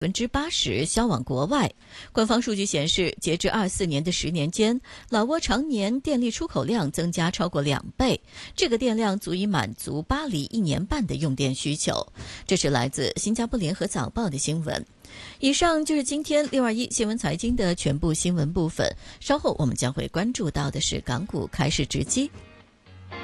80%销往国外。官方数据显示，截至24年的10年间，老挝常年电力出口量增加超过2倍，这个电量足以满足巴黎1年半的用电需求。这是来自新加坡联合早报的新闻。以上就是今天621新闻财经的全部新闻部分，稍后我们将会关注到的是港股开市直击。